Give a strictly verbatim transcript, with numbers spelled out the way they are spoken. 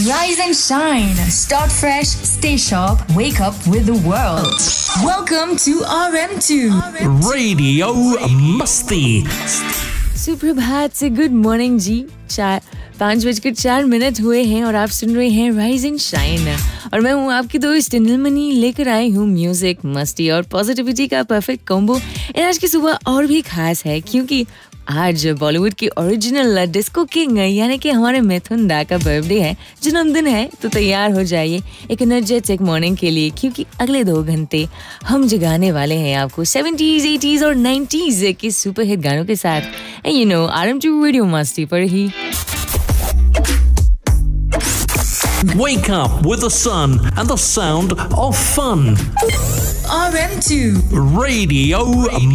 Rise and shine. Start fresh, stay sharp, wake up with the world. Welcome to R M two. Radio मस्ती। सुप्रभात से good morning जी। चार पाँच बजकर चार मिनट हुए हैं और आप सुन रहे हैं राइज एंड शाइन और मैं हूँ आपकी दोस्त नीलमणि, लेकर आई हूँ म्यूजिक, मस्ती और पॉजिटिविटी का परफेक्ट कॉम्बो। आज की सुबह और भी खास है क्योंकि आज बॉलीवुड की ओरिजिनल डिस्को किंग यानी कि हमारे मिथुन दा का बर्थडे है, जन्मदिन है। तो तैयार हो जाइए एक एनर्जेटिक मॉर्निंग के लिए क्योंकि अगले दो घंटे हम जगाने वाले हैं आपको सेवेंटीज़, एटीज़ और नाइंटीज़ के सुपर हिट गानों के साथ। You know R M to radio मस्ती पर ही। Wake up with the sun and the sound of fun. R M two. Radio